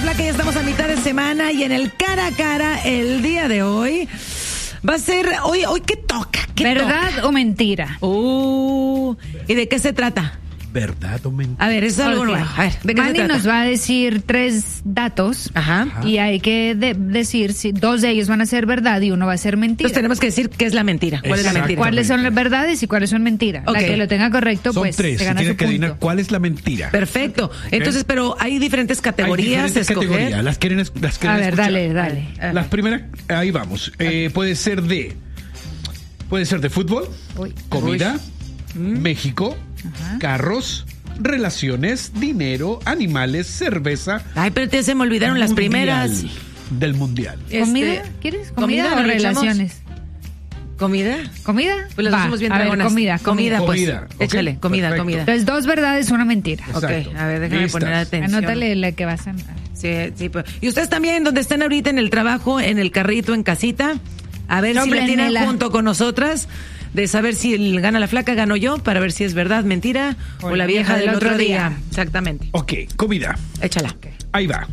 Flaca, ya estamos a mitad de semana y en el cara a cara el día de hoy va a ser, hoy ¿qué toca? ¿Verdad o mentira? ¿Y de qué se trata? ¿Verdad o mentira? A ver, eso es algo nuevo. A ver, ¿de qué Manny se trata? nos va a decir 3 datos. Ajá. Y hay que decir si 2 de ellos van a ser verdad y uno va a ser mentira. Entonces tenemos que decir qué es la mentira. ¿Cuál es la mentira? ¿Cuáles son las verdades y cuáles son mentiras? Ok. La que lo tenga correcto, Son pues 3. se Se gana tiene su que adivinar punto. cuál es la mentira. Perfecto. Entonces, pero hay diferentes Hay categorías diferentes a escoger. categorías. ¿Las quieren A escuchar? ver, dale. Las primeras, ahí vamos. Puede ser de fútbol, Uy. comida, México, carros, relaciones, dinero, animales, cerveza. Ay, pero ya se me olvidaron las mundial, primeras. del mundial. ¿Comida? ¿Quieres? ¿Comida o ¿lo echamos? relaciones? ¿Comida? ¿Comida? Pues las hacemos bien a ver, dragonas. comida. Comida, pues. Comida, ok, Échale, comida. Entonces, 2 verdades, una mentira. Exacto. Ok, a ver, déjame Listas. poner atención. Anótale la que vas a... Sí, pues. Y ustedes también, donde estén ahorita en el trabajo, en el carrito, en casita, a ver si la tienen Sóplenmela. junto con nosotras, de saber si gana la flaca, gano yo, para ver si es verdad, mentira, o la vieja del otro día. Exactamente. Ok, comida. Échala. Ahí va.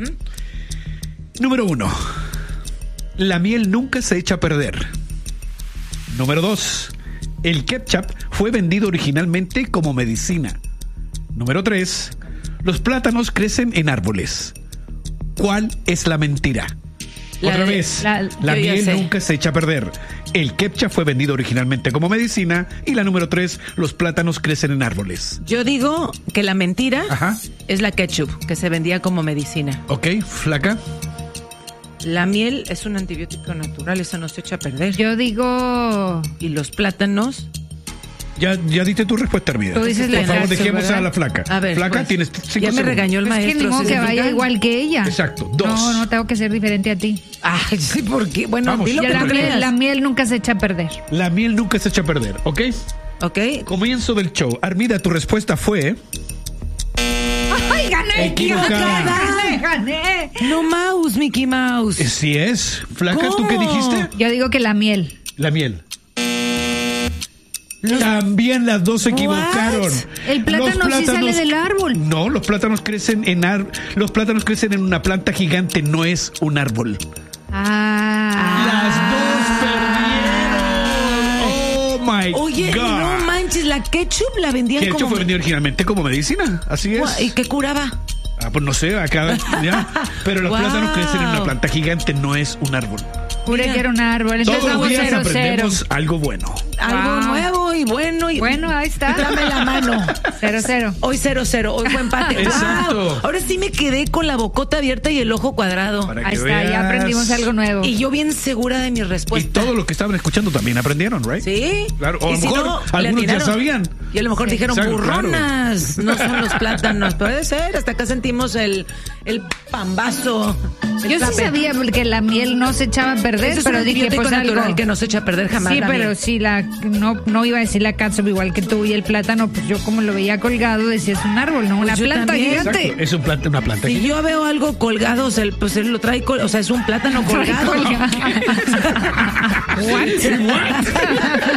Número 1. La miel nunca se echa a perder. Número 2. El ketchup fue vendido originalmente como medicina. Número 3. Los plátanos crecen en árboles. ¿Cuál es la mentira? Otra vez. La yo ya miel sé. nunca se echa a perder. El ketchup fue vendido originalmente como medicina. Y la número 3. Los plátanos crecen en árboles. Yo digo que la mentira Ajá. es la ketchup, que se vendía como medicina. Ok, flaca. La miel es un antibiótico natural, eso no se echa a perder. Yo digo... Y los plátanos... Ya diste tu respuesta, Armida. Tú dices Por la favor, ketchup, dejemos ¿verdad? a la flaca. A ver, Flaca, pues, tienes 5 ya me segundos. regañó el Es que maestro. ni modo ¿se que vaya fijan? igual que ella. Exacto, 2. No tengo que ser diferente a ti. Ay, sí, porque, bueno, Vamos. dilo Ya que la, tú creas. la miel nunca se echa a perder. La miel nunca se echa a perder, ¿ok? ¿Ok? Comienzo del show. Armida, tu respuesta fue... ¡Ay, gané! Equivocada. ¡Gané! No mouse, Mickey Mouse. Sí es. Flaca, ¿tú qué ¿Cómo? dijiste? Yo digo que la miel. La miel. También las dos se equivocaron. El plátano sí sale del árbol. No, los plátanos crecen en en una planta gigante, no es un árbol. Las dos perdieron. Oh my Oye, God. no manches, la ketchup la vendían Que de hecho como... fue vendido originalmente como medicina, así es. ¿Y qué curaba? Pues no sé, acá ya. Pero los Wow. plátanos crecen en una planta gigante, no es un árbol. Juré que era un árbol. Entonces Todos los vamos días 0-0. aprendemos algo bueno. Algo Wow. nuevo y bueno. Y Bueno, ahí está. Dame la mano. 0-0. Hoy 0-0, hoy fue empate. Exacto. Wow. Ahora sí me quedé con la bocota abierta y el ojo cuadrado. Para Ahí que está, ya veas. aprendimos algo nuevo. Y yo bien segura de mi Y respuesta. todos los que estaban escuchando también aprendieron, ¿right? Sí. Claro, o a Y lo si mejor no, le algunos ya atinaron. sabían. Y a lo mejor dijeron Exacto, burronas. No son los plátanos. Puede ser. Hasta acá sentimos el pambazo. el Yo sí zape. sabía que la miel no se echaba a perder, Ese es pero un dije, antibiótico pues natural algo. que no se echa a perder jamás. Sí, la pero miel. si no iba a decir la catsup igual que tú y el plátano, pues yo como lo veía colgado decía es un árbol, no una yo planta también. gigante. Exacto, es una planta Si gigante. yo veo algo colgado, pues él lo trae, o sea, es un plátano colgado. What?